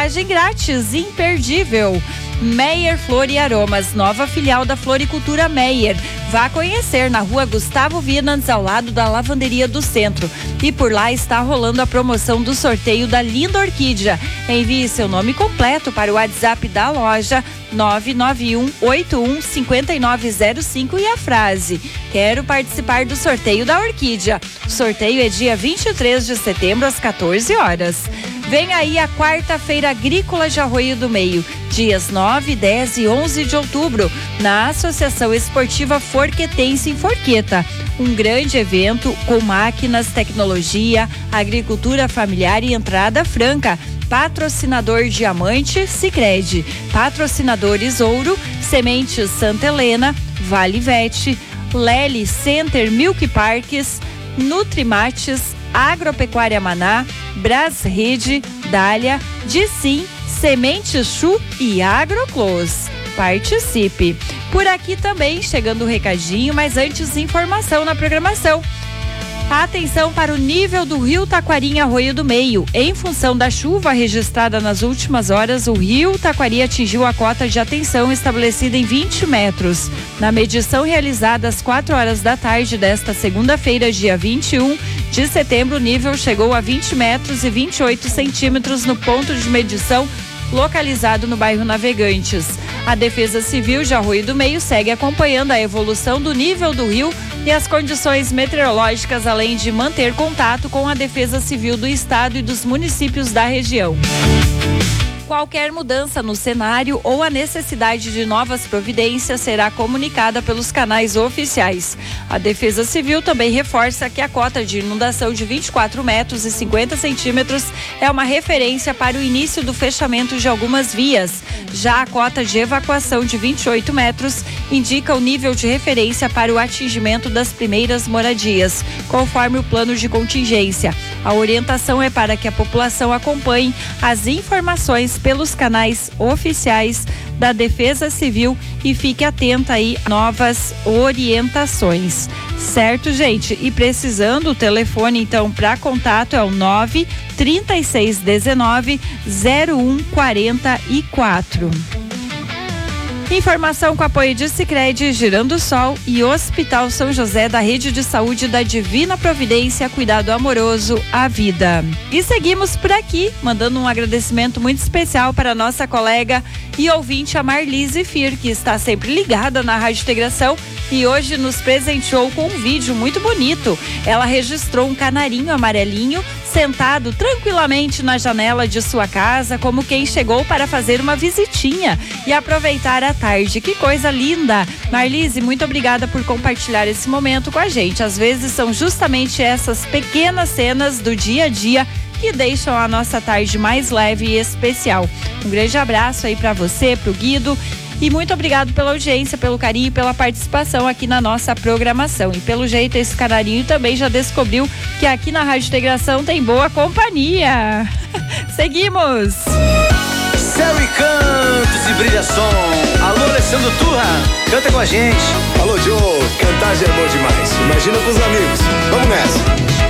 Testagem grátis, imperdível. Meyer Flor e Aromas, nova filial da Floricultura Meyer. Vá conhecer na rua Gustavo Vinans, ao lado da Lavanderia do Centro. E por lá está rolando a promoção do sorteio da linda orquídea. Envie seu nome completo para o WhatsApp da loja 991815905 e a frase: quero participar do sorteio da orquídea. O sorteio é dia 23 de setembro às 14 horas. Vem aí a quarta-feira agrícola de Arroio do Meio, dias 9, 10 e 11 de outubro, na Associação Esportiva Forquetense em Forqueta. Um grande evento com máquinas, tecnologia, agricultura familiar e entrada franca. Patrocinador Diamante Sicredi, patrocinadores Ouro, Sementes Santa Helena, Vale Vete, Lely Center Milk Parques, Nutrimates, Agropecuária Maná, Brasrede, Dália, Dissim, Sementes Chu e Agroclose. Participe! Por aqui também chegando o recadinho, mas antes informação na programação. Atenção para o nível do Rio Taquari em Arroio do Meio. Em função da chuva registrada nas últimas horas, o Rio Taquari atingiu a cota de atenção estabelecida em 20 metros. Na medição realizada às 4 horas da tarde desta segunda-feira, dia 21 de setembro, o nível chegou a 20 metros e 28 centímetros no ponto de medição localizado no bairro Navegantes. A Defesa Civil de Arroio do Meio segue acompanhando a evolução do nível do rio e as condições meteorológicas, além de manter contato com a Defesa Civil do Estado e dos municípios da região. Qualquer mudança no cenário ou a necessidade de novas providências será comunicada pelos canais oficiais. A Defesa Civil também reforça que a cota de inundação de 24 metros e 50 centímetros é uma referência para o início do fechamento de algumas vias. Já a cota de evacuação de 28 metros indica o nível de referência para o atingimento das primeiras moradias, conforme o plano de contingência. A orientação é para que a população acompanhe as informações pelos canais oficiais da Defesa Civil e fique atenta aí a novas orientações. Certo, gente? E precisando, o telefone então para contato é o 93619-0144. Informação com apoio de Sicredi, Girando Sol e Hospital São José da Rede de Saúde da Divina Providência, cuidado amoroso à vida. E seguimos por aqui, mandando um agradecimento muito especial para a nossa colega e ouvinte, a Marlise Fir, que está sempre ligada na Rádio Integração e hoje nos presenteou com um vídeo muito bonito. Ela registrou um canarinho amarelinho sentado tranquilamente na janela de sua casa, como quem chegou para fazer uma visitinha e aproveitar a tarde. Que coisa linda! Marlise, muito obrigada por compartilhar esse momento com a gente. Às vezes são justamente essas pequenas cenas do dia a dia que deixam a nossa tarde mais leve e especial. Um grande abraço aí para você, pro Guido. E muito obrigado pela audiência, pelo carinho e pela participação aqui na nossa programação. E pelo jeito, esse canarinho também já descobriu que aqui na Rádio Integração tem boa companhia. Seguimos! Céu e cantos e brilha som. Alô, Alessandro Turra, canta com a gente. Alô, Joe, cantar já é bom demais. Imagina com os amigos. Vamos nessa.